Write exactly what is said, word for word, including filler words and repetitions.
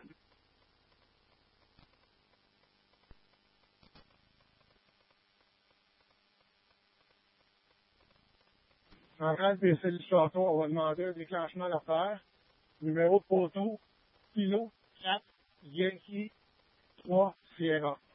En tant que baisser le château, on va demander un déclenchement d'affaires. Numéro de poteau, kilo quatre, Yankee trois, Sierra.